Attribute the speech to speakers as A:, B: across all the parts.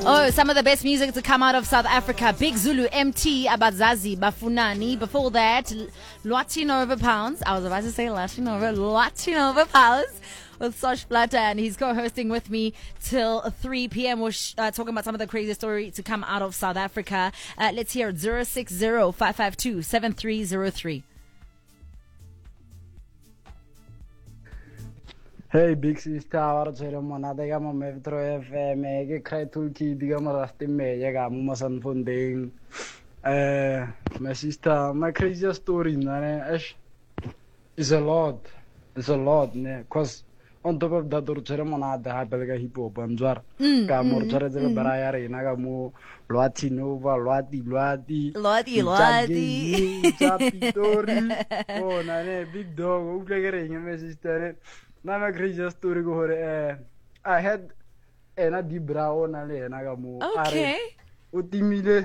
A: Oh, some of the best music to come out of South Africa. Big Zulu, MT, Abazazi, Bafunani. Before that, Lwatinova Pounds. I was about to say Lwatinova Pounds with Sosh Platter, and he's co-hosting with me till 3 p.m. We're talking about some of the crazy story to come out of South Africa. Let's hear it. 060-552-7303.
B: Hey, big sister, our ceremony, they got my metro FM, get cry to key, the Gamarasti me, I got Mumasan Funding. My sister, my crazy story, is a lot. It's a lot, because on top of that, the ceremony, the Hyperga Hip Hop and Jar, Gamor Jarre Barayari, Nagamu, Lwatinova, Lwati, oh, Nane, big dog, who play my sister. Na crazy story go I had ena di brao na le na ga mo
A: okay
B: o timile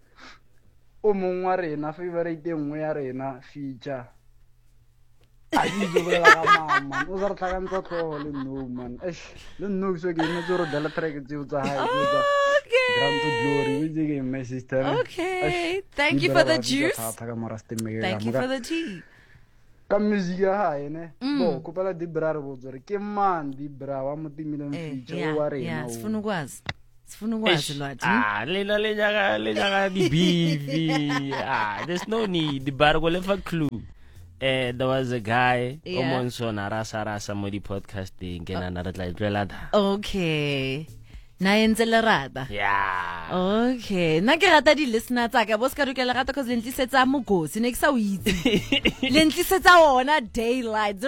B: o mongwa rena favorite nngwe ya rena feature a di zo bela ga mama o sa tlhaga ntsa tlhogo le no man le no so ke ne tsoro dela track tse tsa ha
A: okay
B: Grand to Glory with the my sister
A: okay thank you for the juice thank you for the tea
B: ka music ya hae ne bo kopela di bra re botsore ke man di bra wa motimile mfitse wa rena
A: o sifuna ukwazi Lwathi
C: lena le nyaga di beefy there's no need the bar go lefa clue there was a guy omonsona rasa mo di podcasting kena na re tla itlela da
A: okay na yentsele rata okay na ke rata di listeners tsaka bo ska rukela rata cause lentlisetsa mogosi ne ke sa o itse lentlisetsa ona daylight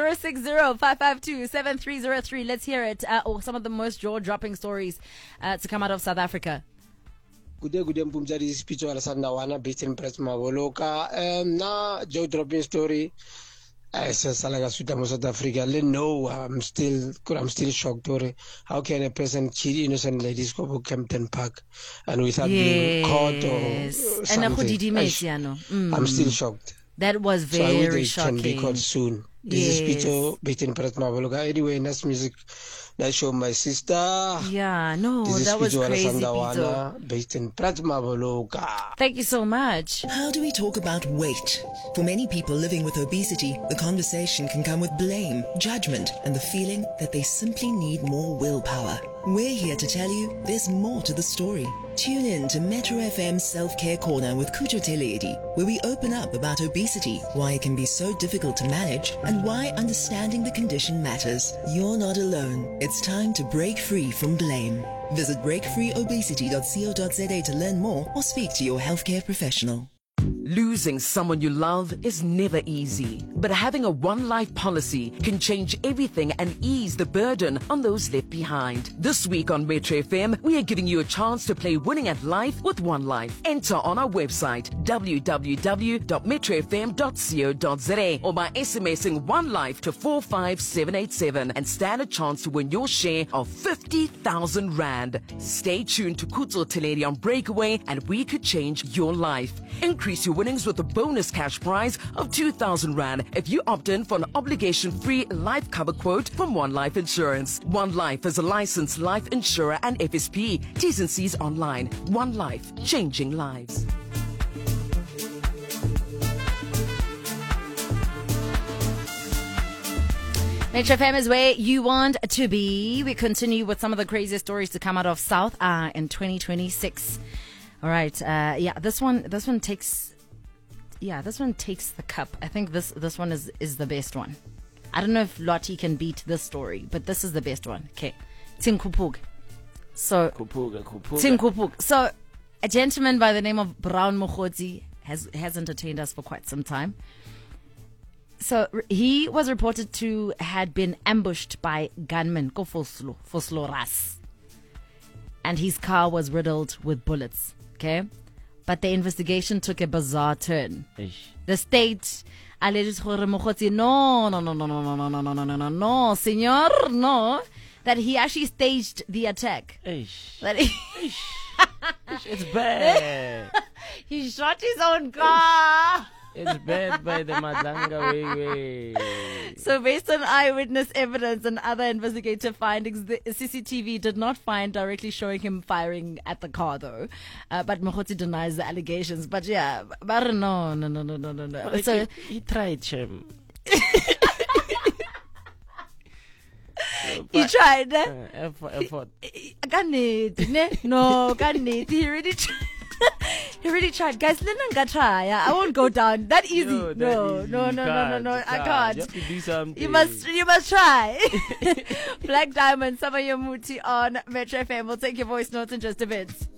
A: 060-552-7303. Let's hear it some of the most jaw-dropping stories to come out of South Africa.
D: Good day, Mpumjari spiritual sandawana based in Press Maboloka. Na jaw-dropping story. Salaga South Africa. No, I'm still shocked. How can a person cheat innocent ladies go to Kempton Park and without being caught or something? I'm still shocked.
A: That was very shocking.
D: Can be caught soon. This is Pito based in Press Maboloka. Anyway, nice music. That show my sister.
A: Yeah, no, that was crazy, Pito.
D: Based in Press Maboloka.
A: Thank you so much.
E: How do we talk about weight? For many people living with obesity, the conversation can come with blame, judgment, and the feeling that they simply need more willpower. We're here to tell you there's more to the story. Tune in to Metro FM's Self-Care Corner with Kujo Teledi, where we open up about obesity, why it can be so difficult to manage, and why understanding the condition matters. You're not alone. It's time to break free from blame. Visit breakfreeobesity.co.za to learn more or speak to your healthcare professional.
F: Losing someone you love is never easy, but having a One Life policy can change everything and ease the burden on those left behind. This week on Metro FM, we are giving you a chance to play Winning at Life with One Life. Enter on our website www.metrofm.co.za or by SMSing One Life to 45787 and stand a chance to win your share of 50,000 Rand. Stay tuned to Kuzo Teledi on Breakaway and we could change your life. Increase your winnings with a bonus cash prize of 2,000 Rand if you opt in for an obligation-free life cover quote from One Life Insurance. One Life is a licensed life insurer and FSP. T's and C's online. One Life, changing lives.
A: Metro FM is where you want to be. We continue with some of the craziest stories to come out of South in 2026. All right. This one takes the cup. I think this one is the best one. I don't know if Lottie can beat this story, but this is the best one. Okay. Tinkupug. So Tinkupug. So a gentleman by the name of Brown Mokhotsi has entertained us for quite some time. So he was reported to had been ambushed by gunmen for Sloras. And his car was riddled with bullets. Okay, but the investigation took a bizarre turn. The state alleged no, senor, no, that he actually staged the attack. That
C: it's bad.
A: He shot his own car.
C: It's bad by the Madanga way.
A: So based on eyewitness evidence and other investigative findings, the CCTV did not find directly showing him firing at the car though. But Mokgotsi denies the allegations. But yeah, but no.
C: Like
A: So
C: he tried, Chem.
A: he tried.
C: Effort.
A: No, he really tried. He really tried. Guys, try. I won't go down that easy.
C: Yo, that
A: No,
C: easy.
A: no,
C: You
A: I can't.
C: You have to do something.
A: You must try. Black Diamond, Samayamuti on Metro FM. We'll take your voice notes in just a bit.